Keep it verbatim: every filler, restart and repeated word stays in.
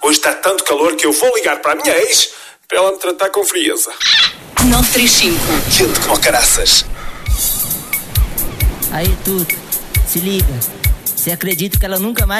Hoje está tanto calor que eu vou ligar para a minha ex para ela me tratar com frieza. nove três cinco. Quente como caraças. Aí, tu, se liga. Você acredita que ela nunca mais